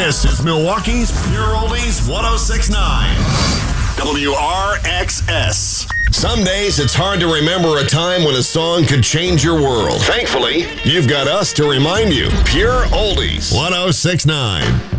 This is Milwaukee's Pure Oldies 1069. WRXS. Some days it's hard to remember a time when a song could change your world. Thankfully, you've got us to remind you. Pure Oldies 1069.